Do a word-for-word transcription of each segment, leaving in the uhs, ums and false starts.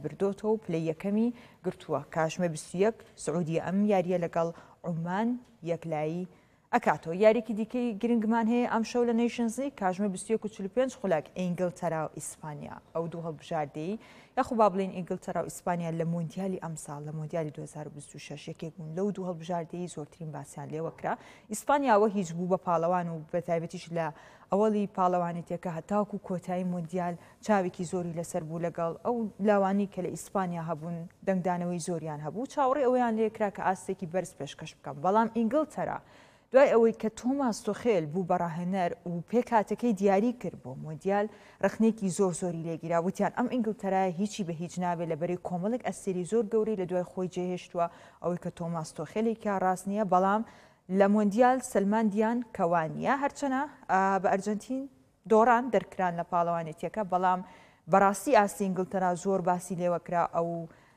بردۆتەوە و پلەی یەکەمی گرتووە. کاتژمێ بیست و یەک سعودی ئەم یاریە لەگەڵ عومان یەکلایی ئەکاتەوە. یاریکی دیکەی گرنگمان هەیە ئەم شەو لە نیشنز لیگ کاتژمێ بیست و یەک و چل و پێنج خولەک ئینگلتەرا و ئیسپانیا ئەو دوو هەڵبژاردەیی یاخۆ با بڵێن ئینگلتەرا و ئیسپانیا لە مۆندیالی ئەم ساڵ لە مۆندیالی دوو هەزار و بیست و شەش یەکێک بوون لەو دوو هەڵبژاردەیی زۆرترین باسییان لێوە کرا. ئیسپانیاوە هیچ بوو بە پاڵەوان و بەتایبەتیش لە ئەوەڵی پاڵەوانێتیەکە هەتاکو کۆتایی مۆندیال چاوێکی زۆری لەسەر بوو لەگەڵ ئەو لاوانی کە لە ئیسپانیا هەبوون دەنگدانەوەی زۆریان هەبوو چاوەڕێ ئەویان لێکرا کە ئاستێکی بەرز پێشکەش بکەم. بەڵام ئینگلتەرا دوای ئەوەی کە تۆماس تۆخێل بوو بەڕاهێنەر و پێکاتەکەی دیاری کرد بۆ مۆندیال ڕخنێکی زۆر زۆری لێگیرا وتیان ئەم ئینگلتەرای هیچی بە هیچ نابێت لەبەرەی کۆمەڵێک ئەستێری زۆر گەورەی لە دوای خۆی جێهێشتووە ئەوەی کە تۆماس تۆخێلێکە ڕاست نییە. بەڵام لە مۆندیال سلماندیان کەوانیە هەرچەنە بە ئەرجنتین دۆڕان دەرکران لە پاڵەوانێتیەکە بەڵام بەڕاستی ئاستی ئینگلتەرا زۆر باسی لێوەکرا ئەو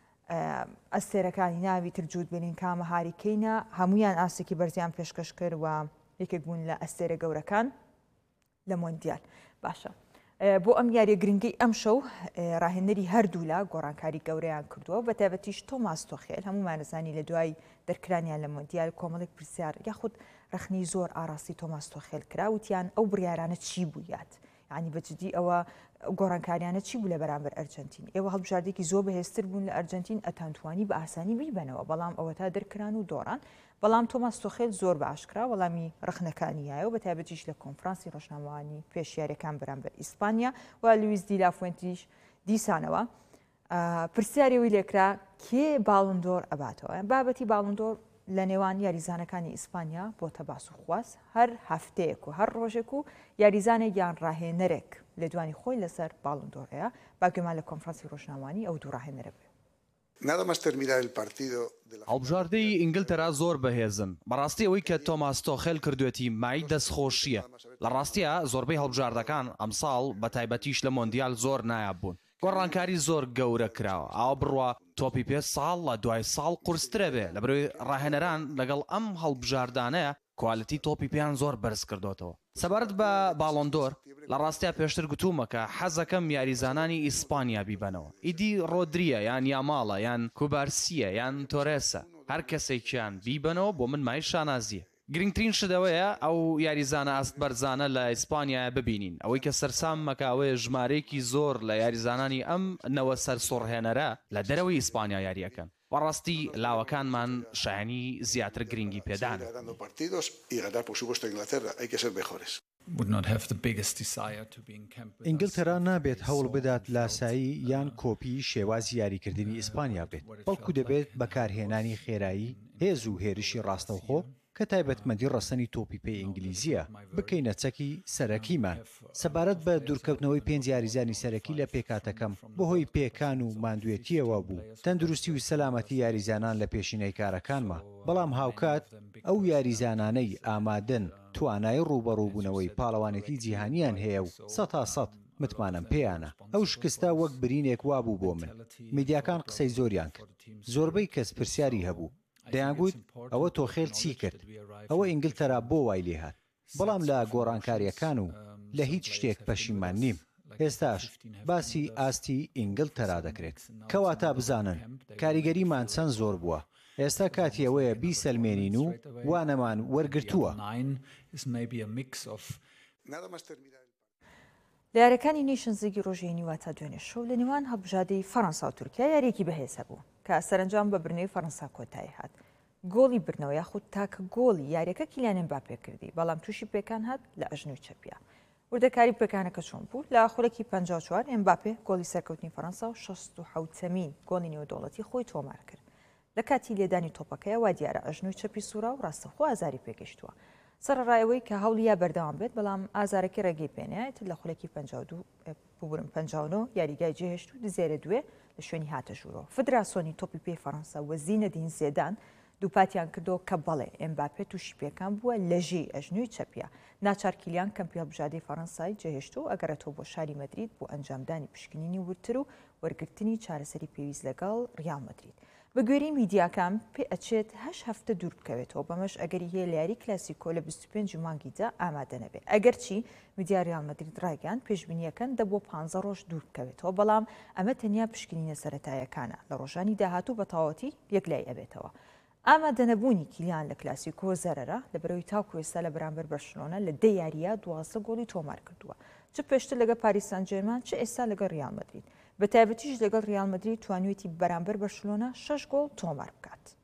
ئەستێرەکانی ناوی ترجوود بێنین کامە هاریکەینە هەمویان ئاستێکی بەرزیان پێشکەش کرد و یەکێک بوون لە ئەستێرە گەورەکان لە مۆندیال. باشە بۆ ئەم یاریە گرنگی ئەم شەو ڕاهێنەری هەردوو لە گۆڕانکاری گەورەیان کردووە بەتایبەتیش تۆماس تۆخێل هەمومانەزانی لە دوای دەرکرانیان لە مۆندیال کۆمەڵێک پرسیار یاخود ڕخنی زۆر ئاراستی تۆماس تۆخێل کرا وتیان ئەو بڕیارانە چی بوویات یعنی بەجددی ئەوە گۆڕانکاریانە چی بوو لە بەرامبەر ئەرجنتین ئێوە هەڵبژاردێکی زۆر بەهێزتر بوون لە ئەرجنتین ئەتانتوانی بە ئاسانی بیبنەوە بەڵام ئەوە تا دەرکران و دۆڕان بەڵام تۆماس تۆخێل زۆر بەئاشکرا وەڵامی ڕخنەکانیایەوە بەتایبەتیش لە کۆنفرانسی ڕۆژنامەوانی پێشیارەکان بەرامبەر ئیسپانیا و لویس دی لافوێنتیش دیسانەوە پرسیارەوەی لێکرا کێ باڵندۆر ئەباتەوە بابەتی باڵندۆر لە نێوان یاریزانەکانی ئیسپانیا بۆتە باس و خواست هەر هەفتەیەک و هەر ڕۆژێک و یاریزانێک یان ڕاهێنەرێک لە دوانی خۆی لەسەر باڵندۆرەیە باگوێمان لە کۆنفرانسی ڕۆژنامەوانی ئەو دوو ڕاهێنەرە بێ. هەڵبژاردەی ئینگلتەرا زۆر بەهێزن بەڕاستی ئەوەی کە تۆماس تۆخێل کردوێتی مای دەستخۆشیە لە ڕاستیە زۆربەی هەڵبژاردەکان ئەم ساڵ بە تایبەتیش لە مۆندیال زۆر نایاب بوون گۆڕانکاری زۆر گەورە کراوە ئاوا بڕوە تۆپی پێ ساڵ لە دوای ساڵ قورسترە بێ لە بەروی ڕاهێنەران لەگەڵ ئەم هەڵبژاردانەیە کوالەتی تۆپی پێیان زۆر بەرز کردوتەوە سەبارەت بە باڵۆندۆر لە ڕاستیا پێشتر گوتومە کە حەزەکەم یاریزانانی ئیسپانیا بیبەنەوە ئیدی ڕۆدریە یان یاماڵە یان کوبارسیە یان تۆرێسە هەر کەسێکیان بیبەنەوە بۆ من مای شانازیە گرنگترین شدەوەیە ئەو یاریزانە ئەست بەرزانە لە ئیسپانیا ببینین ئەوەی کە سەرسام مەکاوەیە ژمارەیەکی زۆر لە یاریزانانی ئەم نەوە سەر سۆڕهێنەرە لە دەرەوەی ئیسپانیا یاریەکەن بەڕاستی لاوەکانمان شایانی زیاتر گرنگی پێدانە. ئینگلتەرا نابێت هەوڵ بدات لاسایی یان کۆپی شێوازی یاریکردنی ئیسپانیا بێت بەڵکو دەبێت بەکارهێنانی خێرایی هێز و هێرشی ڕاستەوخۆ کە تایبەتمەندی ڕەسەنی تۆپی پێ ئینگلیزیە بکەینە چەکی سەرەکیمان سەبارەت بە دوورکەوتنەوەی پێنج یاریزانی سەرەکی لە پێکاتەکەم بەهۆی پێکان و ماندوێتیەوە بوو تەندروستی و سەلامەتی یاریزانان لە پێشینەی کارەکانمە بەڵام هاوکات ئەو یاریزانانەی ئامادەن توانای ڕوبەڕووبوونەوەی پاڵەوانێتی جیهانیان هەیە و سە تا سەد متمانم پێیانە ئەو شکستە وەک برینێک وابوو بۆ من میدیاکان قسەی زۆریان کرد زۆربەی کەس پرسیاری هەبوو دەیانگوت ئەوە تۆخێل چی کرد ئەوە ئینگلتەرا بۆ وای لێهات بەڵام لە گۆڕانکاریەکان و لە هیچ شتێک پەشیمان نیم ئێستاش باسی ئاستی ئینگلتەرا دەکرێت کەواتە بزانن کاریگەریمان چەند زۆر بووە ئێستا کاتی ئەوەیە بیسەلمێنین و وانەمان وەرگرتووە. لە یاریەکانی نیشنز لیگی ڕۆژێ نیوە تا دوێنێ شەو لە نێوان هەڵبژاردەی فەڕەنسا و تورکیا یاریەکی بەهێز هەبوو کە سەرنجام بە برنەوەی فەڕەنسا کۆتایی هات گۆڵی برنەوە یاخود تاکە گۆڵی یاریەکە کیلیان ئێمباپێ کردی بەڵام تووشی پێکان هات لە ئەژنۆی چەپیا وردەکاری پێکانەکە چۆن بوو لە خولەکی پەنجا و چوار ئێمباپێ گۆڵی سەرکەوتنی فەڕەنسا و شەست و حەوتەمین گۆڵی نێودەوڵەتی خۆی تۆمار کرد لە کاتی لێدانی تۆپەکەیە وا دیارە ئەژنۆی چەپی سوورا و ڕاستەخۆ ئازاری پێگەشتووە سەرڕایەوەی کە هەوڵی یا بەردەوام بێت بەڵام ئازارەکە ڕێگەی پێنایەت لە خولەکی پەنجا و دوو ببورم پەنجا و نۆ یاریگای جێهێشت و دزێرە دوێ لە شوێنی هاتە ژوورەوە فدراسیۆنی تۆپی پێی فەڕەنسا وە زینەدین زێدان دووپاتیان کردەوە کە بەڵێ ئێمباپێ تووشی پێکان بووە لەژێی ئەژنۆی چەپیا ناچار کیلیان کەمپی هەڵبژاردەی فەڕەنسای جێهێشت و ئەگەرێتەوە بۆ شاری مەدرید بۆ ئەنجامدانی پشکنینی ورتر و وەرگرتنی چارەسەری پێویست لەگەڵ ڕیال مەدرید بە گوێری میدیاکان پێ ئەچێت هەش هەفتە دوور بکەوێتەوە بەمەش ئەگەری هەیە لە یاری کلاسیکۆ لە بیست و پێنج مانگیدا ئامادە نەبێت ئەگەرچی میدیا ریال مەدرید ڕایگەان پێشبینیەکەن دە بۆ پانزە ڕۆژ دوور بکەوێتەوە بەڵام ئەمە تەنیا پشکنینە سەرەتایەکانە لە ڕۆژانی داهاتوو بە تەواوەتی یەکلای ئەبێتەوە. ئامادەنەبوونی کیلیان لە کلاسیکۆ زەرەرە لە بەرەوەی تاکو ئێستا لە بەرامبەر بەرشلۆنە لە دە یاریە دوازدە گۆڵی تۆمار کردووە چ پێشتر لەگە پاریس سان ژێرمان چ ئێستا لەگە ریال مەدرید بە تایبەتیش لەگەڵ ریال مەدرید توانوێتی بەرامبەر بەرشلۆنە شەش گۆڵ تۆمار بکات.